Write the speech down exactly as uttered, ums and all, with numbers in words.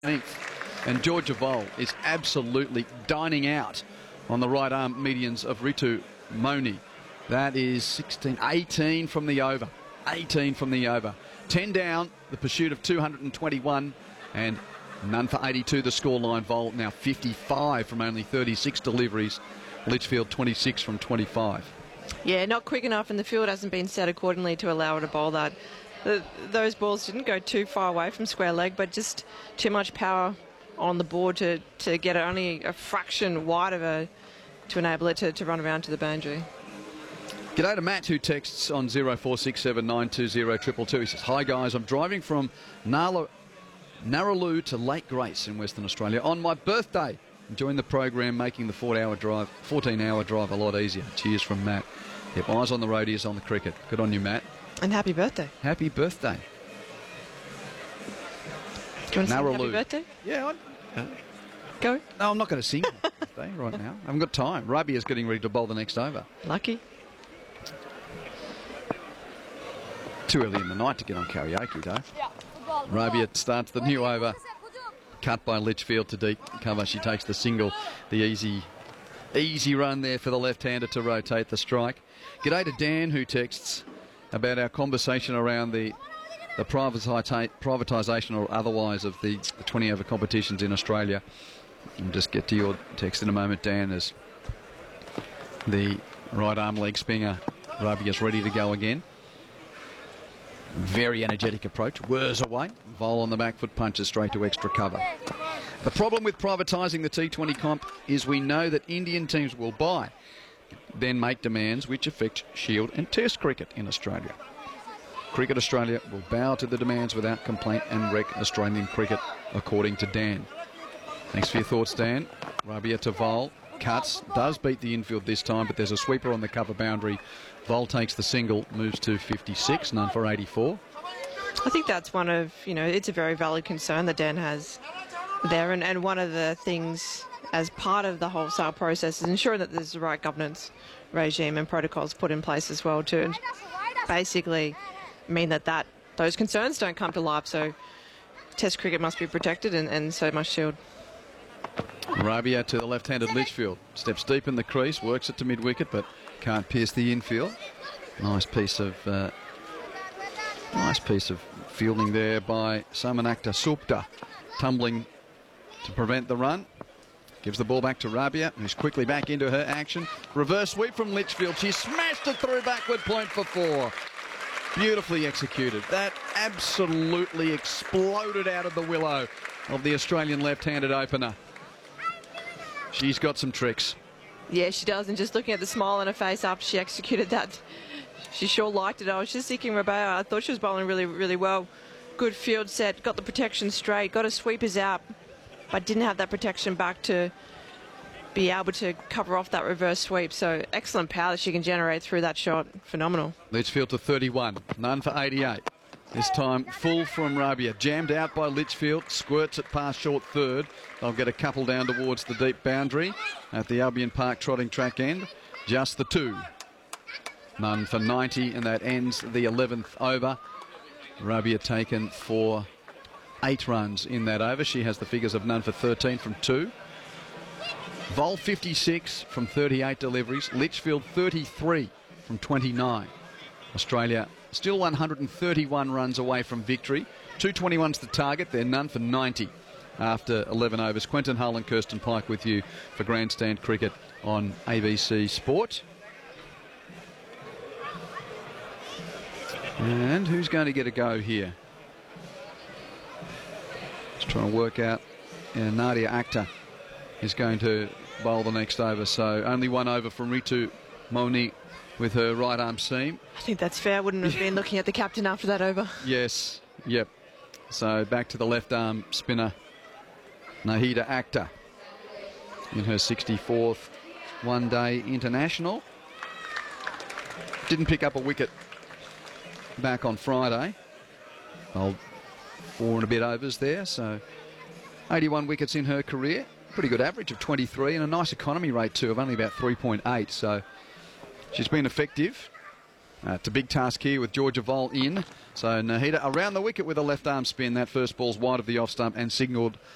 And Georgia Vole is absolutely dining out on the right arm medians of Ritu Moni. That is sixteen, eighteen from the over. eighteen from the over. ten down, the pursuit of two hundred twenty-one, and none for eighty-two, the scoreline. Vole now fifty-five from only thirty-six deliveries. Litchfield twenty-six from twenty-five. Yeah, not quick enough, and the field hasn't been set accordingly to allow her to bowl that. The, those balls didn't go too far away from square leg, but just too much power on the board to, to get it only a fraction wide of her to enable it to, to run around to the boundary. G'day to Matt, who texts on zero four six seven nine two zero two two two. He says, "Hi guys, I'm driving from Nala, Narraloo to Lake Grace in Western Australia on my birthday. Enjoying the program, making the four-hour drive, fourteen-hour drive a lot easier. Cheers from Matt." Yep, eyes on the road, ears on the cricket. Good on you, Matt. And happy birthday. Happy birthday. Do you want to Narraloo. sing happy birthday? Yeah, I, uh, Go. no, I'm not going to sing happy birthday right now. I haven't got time. Rabi is getting ready to bowl the next over. Lucky. Too early in the night to get on karaoke, though. Rabia starts the new over. Cut by Litchfield to deep cover. She takes the single. The easy easy run there for the left-hander to rotate the strike. G'day to Dan, who texts about our conversation around the the privatisa privatisation or otherwise of the twenty-over competitions in Australia. I'll just get to your text in a moment, Dan, as the right arm leg spinner Rabia's ready to go again. Very energetic approach. Whirs away. Vole on the back foot, punches straight to extra cover. The problem with privatising the T twenty comp is we know that Indian teams will buy, then make demands which affect Shield and Test cricket in Australia. Cricket Australia will bow to the demands without complaint and wreck Australian cricket, according to Dan. Thanks for your thoughts, Dan. Rabia to Vole. Cuts. Does beat the infield this time, but there's a sweeper on the cover boundary. Vole takes the single, moves to fifty-six, none for eighty-four. I think that's one of, you know, it's a very valid concern that Dan has there. And, and one of the things as part of the wholesale process is ensuring that there's the right governance regime and protocols put in place as well to basically mean that, that those concerns don't come to life. So Test cricket must be protected, and, and so must Shield. Rabia to the left-handed Litchfield. Steps deep in the crease, works it to mid-wicket, but can't pierce the infield. Nice piece of uh, nice piece of fielding there by Samanakta Supta, tumbling to prevent the run. Gives the ball back to Rabia, who's quickly back into her action. Reverse sweep from Litchfield. She smashed it through backward, point for four. Beautifully executed. That absolutely exploded out of the willow of the Australian left-handed opener. She's got some tricks. Yeah, she does. And just looking at the smile on her face after she executed that, she sure liked it. I was just thinking, Rabea, I thought she was bowling really, really well. Good field set, got the protection straight, got her sweepers out, but didn't have that protection back to be able to cover off that reverse sweep. So excellent power that she can generate through that shot. Phenomenal. Litchfield to thirty-one, none for eighty-eight. This time full from Rabia. Jammed out by Litchfield, squirts it past short third. They'll get a couple down towards the deep boundary at the Albion Park trotting track end. Just the two. None for ninety, and that ends the eleventh over. Rabia taken for eight runs in that over. She has the figures of none for thirteen from two. Vole fifty-six from thirty-eight deliveries. Litchfield thirty-three from twenty-nine. Australia still one hundred thirty-one runs away from victory. two twenty-one's the target. They're none for ninety after eleven overs. Quentin Hull and Kirsten Pike with you for Grandstand Cricket on A B C Sport. And who's going to get a go here? Just trying to work out. Yeah, Nadia Akhtar is going to bowl the next over. So only one over from Ritu Moni with her right arm seam. I think that's fair. Wouldn't have been looking at the captain after that over. Yes, yep. So back to the left arm spinner, Nahida Akhtar, in her sixty-fourth one-day international. Didn't pick up a wicket back on Friday. Well, four and a bit overs there, so eighty-one wickets in her career. Pretty good average of twenty-three and a nice economy rate too of only about three point eight. So she's been effective. Uh, it's a big task here with Georgia Vole in. So Nahida around the wicket with a left arm spin. That first ball's wide of the off stump and signalled